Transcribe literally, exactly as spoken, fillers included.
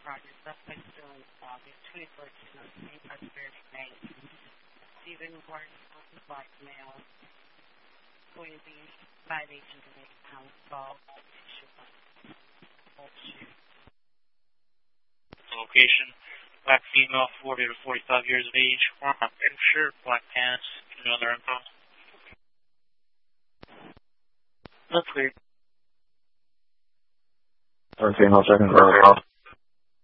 progress. That's my still in August twenty fourteen on Saint Prosperity Bank. Stephen Ward, black male, going to be five eighteen to eight pounds tall, tissue bolt shoe. Location, black female, forty to forty-five years of age, warm up pink shirt, black pants, any other info? That's weird. Okay, no second.